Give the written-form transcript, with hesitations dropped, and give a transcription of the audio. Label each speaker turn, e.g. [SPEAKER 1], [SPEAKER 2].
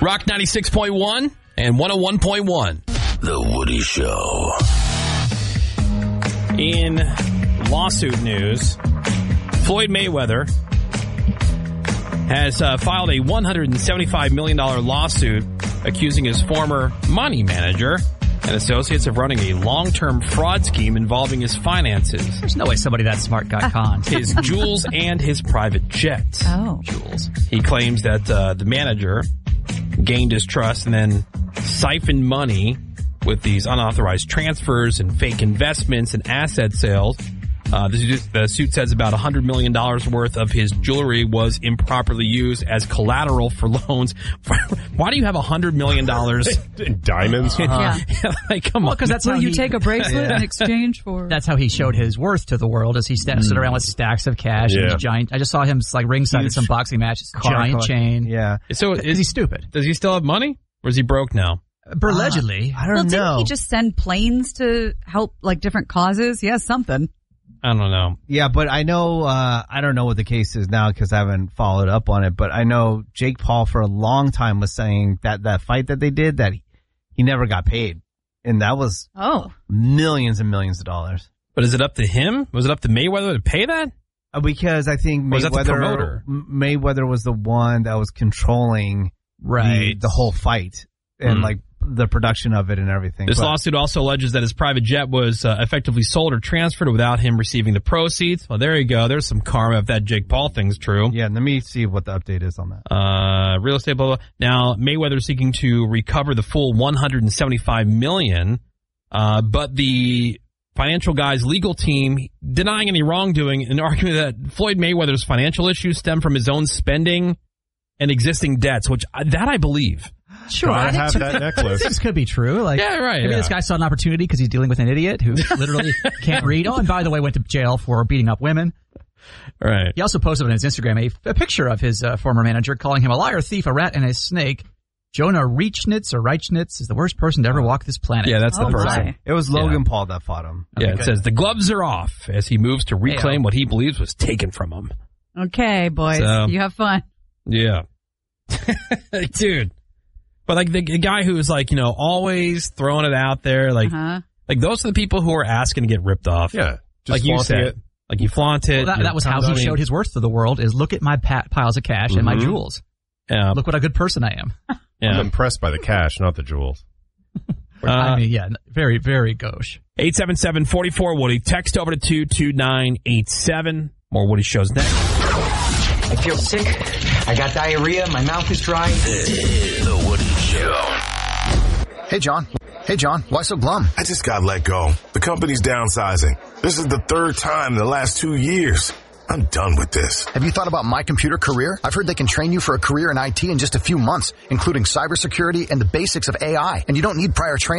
[SPEAKER 1] Rock 96.1 and 101.1.
[SPEAKER 2] The Woody Show.
[SPEAKER 1] In lawsuit news, Floyd Mayweather has filed a $175 million lawsuit accusing his former money manager and associates of running a long-term fraud scheme involving his finances.
[SPEAKER 3] There's no way somebody that smart got conned.
[SPEAKER 1] His jewels and his private jet.
[SPEAKER 4] Oh.
[SPEAKER 1] Jewels. He claims that the manager gained his trust and then siphoned money with these unauthorized transfers and fake investments and asset sales. The suit says about $100 million worth of his jewelry was improperly used as collateral for loans. Why do you have $100 million?
[SPEAKER 5] In diamonds?
[SPEAKER 4] Yeah.
[SPEAKER 1] Like, come on.
[SPEAKER 3] Because that's
[SPEAKER 4] Will
[SPEAKER 3] how
[SPEAKER 4] you take a bracelet in exchange for...
[SPEAKER 3] That's how he showed his worth to the world, as he stood around with stacks of cash and his giant... I just saw him like ringside at some boxing matches. Giant chain.
[SPEAKER 6] Yeah.
[SPEAKER 1] So
[SPEAKER 3] Is he stupid?
[SPEAKER 1] Does he still have money? Or is he broke now?
[SPEAKER 3] Allegedly.
[SPEAKER 6] I don't know.
[SPEAKER 4] Didn't he just send planes to help like different causes? He has something.
[SPEAKER 1] I don't know.
[SPEAKER 6] Yeah, but I know, I don't know what the case is now because I haven't followed up on it, but I know Jake Paul for a long time was saying that fight that they did, that he never got paid. And that was millions and millions of dollars.
[SPEAKER 1] But is it up to him? Was it up to Mayweather to pay that?
[SPEAKER 6] Because I think
[SPEAKER 1] Was that the promoter?
[SPEAKER 6] Mayweather was the one that was controlling the whole fight and like the production of it and everything.
[SPEAKER 1] This lawsuit also alleges that his private jet was effectively sold or transferred without him receiving the proceeds. Well, there you go. There's some karma if that Jake Paul thing's true.
[SPEAKER 6] Yeah, let me see what the update is on that.
[SPEAKER 1] Real estate, blah, blah. Now, Mayweather seeking to recover the full $175 million, but the financial guy's legal team denying any wrongdoing and arguing that Floyd Mayweather's financial issues stem from his own spending and existing debts, which I believe.
[SPEAKER 3] Sure,
[SPEAKER 5] I have that necklace.
[SPEAKER 3] This could be true. Like,
[SPEAKER 1] yeah, right.
[SPEAKER 3] Maybe this guy saw an opportunity because he's dealing with an idiot who literally can't read. Oh, and by the way, went to jail for beating up women.
[SPEAKER 1] Right.
[SPEAKER 3] He also posted on his Instagram a picture of his former manager, calling him a liar, thief, a rat, and a snake. Jonah Reichnitz is the worst person to ever walk this planet.
[SPEAKER 1] Yeah, that's the person.
[SPEAKER 4] My.
[SPEAKER 6] It was Logan Paul that fought him.
[SPEAKER 1] Yeah, it says the gloves are off as he moves to reclaim what he believes was taken from him.
[SPEAKER 4] Okay, boys.
[SPEAKER 1] So,
[SPEAKER 4] you have fun.
[SPEAKER 1] Yeah. Dude. But like the guy who was like, always throwing it out there, like those are the people who are asking to get ripped off.
[SPEAKER 5] Yeah. Just
[SPEAKER 1] like you said.
[SPEAKER 5] it.
[SPEAKER 1] Like you flaunt it.
[SPEAKER 3] Well, that was how he showed his worth to the world, is look at my piles of cash and my jewels.
[SPEAKER 1] Yeah.
[SPEAKER 3] Look what a good person I am.
[SPEAKER 1] Yeah.
[SPEAKER 5] I'm impressed by the cash, not the jewels.
[SPEAKER 3] I mean, yeah, very, very gauche.
[SPEAKER 1] 877-44-WOODY. Text over to 22987. More Woody shows next.
[SPEAKER 7] I feel sick. I got diarrhea. My mouth is dry.
[SPEAKER 2] The Woody Show.
[SPEAKER 8] Hey, John, why so glum?
[SPEAKER 2] I just got let go. The company's downsizing. This is the third time in the last 2 years. I'm done with this.
[SPEAKER 8] Have you thought about My Computer Career? I've heard they can train you for a career in IT in just a few months, including cybersecurity and the basics of AI. And you don't need prior training.